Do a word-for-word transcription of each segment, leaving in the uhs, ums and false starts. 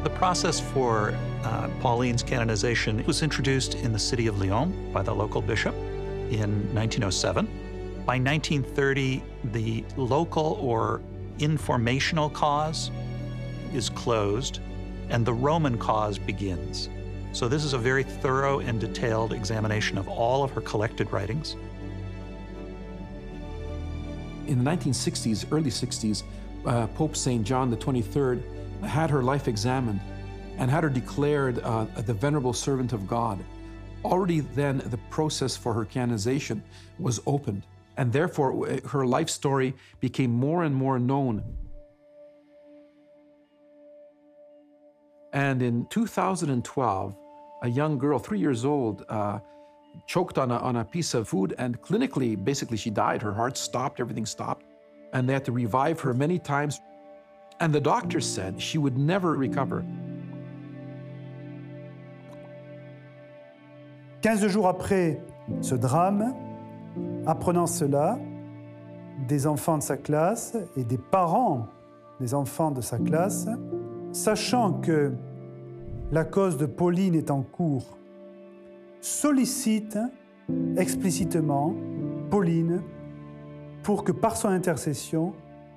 The process for uh, Pauline's canonization was introduced in the city of Lyon by the local bishop in nineteen oh seven. By nineteen thirty, the local or informational cause is closed and the Roman cause begins. So this is a very thorough and detailed examination of all of her collected writings. In the nineteen sixties, early sixties, uh, Pope Saint John the twenty-third had her life examined and had her declared uh, the venerable servant of God. Already then, the process for her canonization was opened, and therefore her life story became more and more known. And in two thousand twelve, a young girl, three years old, uh, choked on a, on a piece of food, and clinically, basically she died. Her heart stopped, everything stopped, and they had to revive her many times. And the doctor said she would never recover. quinze jours après ce drame, apprenant cela, des enfants de sa classe et des parents des enfants de sa classe, sachant que la cause de Pauline est en cours, sollicitent explicitement Pauline pour que par son intercession,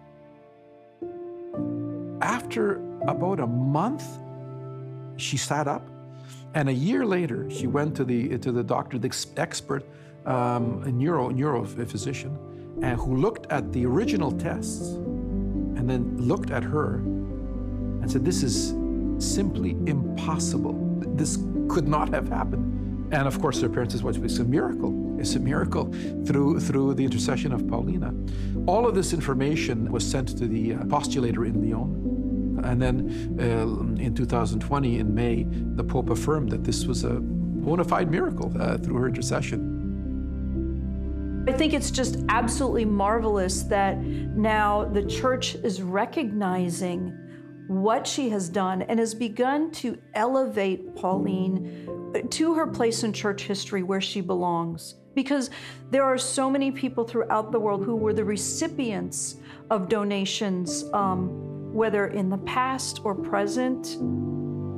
after about a month, she sat up, and a year later, she went to the to the doctor, the expert, um, a neuro neuro physician, and who looked at the original tests, and then looked at her, and said, "This is simply impossible. This could not have happened." And of course, her parents said, "It's a miracle. It's a miracle through through the intercession of Paulina." All of this information was sent to the postulator in Lyon. And then uh, in two thousand twenty, in May, the Pope affirmed that this was a bona fide miracle uh, through her intercession. I think it's just absolutely marvelous that now the Church is recognizing what she has done and has begun to elevate Pauline to her place in church history where she belongs. Because there are so many people throughout the world who were the recipients of donations, um, whether in the past or present,